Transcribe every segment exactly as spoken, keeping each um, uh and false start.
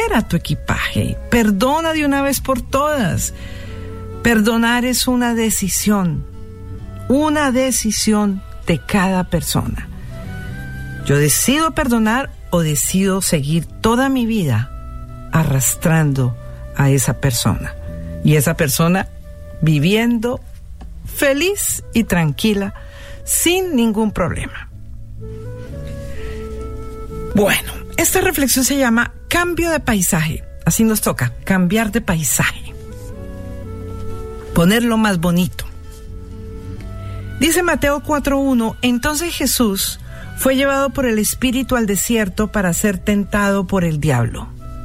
libera tu equipaje, perdona de una vez por todas. Perdonar es una decisión, una decisión de cada persona. Yo decido perdonar o decido seguir toda mi vida arrastrando a esa persona. Y esa persona viviendo feliz y tranquila, sin ningún problema. Bueno, esta reflexión se llama cambio de paisaje. Así nos toca, cambiar de paisaje. Ponerlo más bonito. Dice Mateo cuatro uno, entonces Jesús fue llevado por el Espíritu al desierto para ser tentado por el diablo.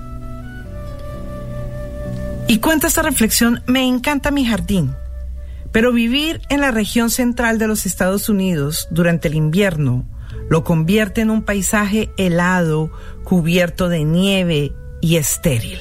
Y cuenta esta reflexión, me encanta mi jardín, pero vivir en la región central de los Estados Unidos durante el invierno lo convierte en un paisaje helado, cubierto de nieve y estéril.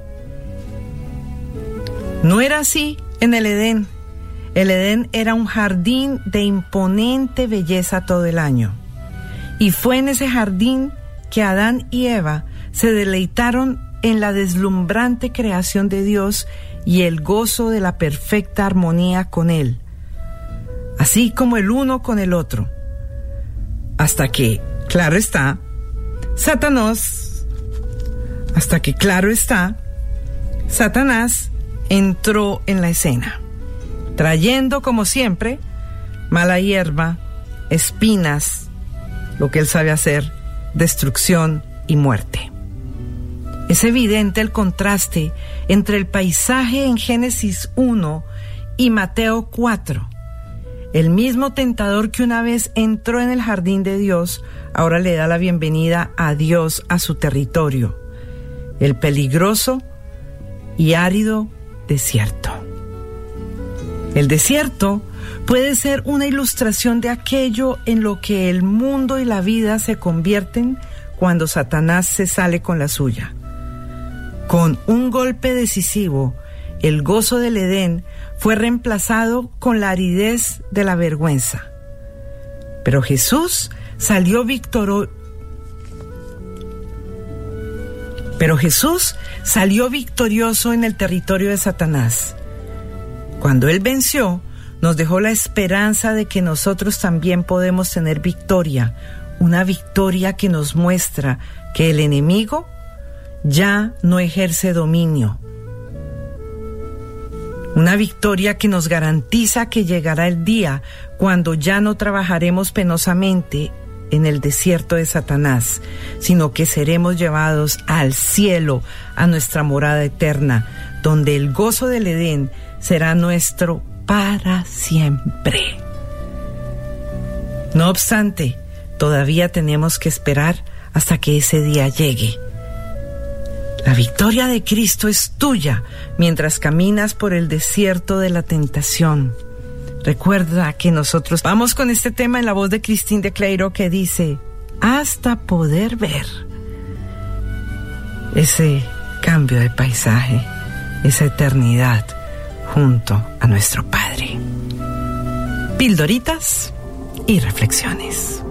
No era así en el Edén. El Edén era un jardín de imponente belleza todo el año. Y fue en ese jardín que Adán y Eva se deleitaron en la deslumbrante creación de Dios y el gozo de la perfecta armonía con Él, así como el uno con el otro. Hasta que, claro está, Satanás, hasta que, claro está, Satanás entró en la escena, trayendo, como siempre, mala hierba, espinas, lo que él sabe hacer, destrucción y muerte. Es evidente el contraste entre el paisaje en Génesis uno y Mateo cuatro. El mismo tentador que una vez entró en el jardín de Dios, ahora le da la bienvenida a Dios a su territorio, el peligroso y árido desierto. El desierto puede ser una ilustración de aquello en lo que el mundo y la vida se convierten cuando Satanás se sale con la suya. Con un golpe decisivo, el gozo del Edén fue reemplazado con la aridez de la vergüenza. Pero Jesús salió victoro... Pero Jesús salió victorioso en el territorio de Satanás. Cuando Él venció, nos dejó la esperanza de que nosotros también podemos tener victoria, una victoria que nos muestra que el enemigo ya no ejerce dominio. Una victoria que nos garantiza que llegará el día cuando ya no trabajaremos penosamente en el desierto de Satanás, sino que seremos llevados al cielo, a nuestra morada eterna, donde el gozo del Edén será nuestro para siempre. No obstante, todavía tenemos que esperar hasta que ese día llegue. La victoria de Cristo es tuya mientras caminas por el desierto de la tentación. Recuerda que nosotros vamos con este tema en la voz de Christine de Clairo, que dice, hasta poder ver ese cambio de paisaje, esa eternidad junto a nuestro Padre. Pildoritas y reflexiones.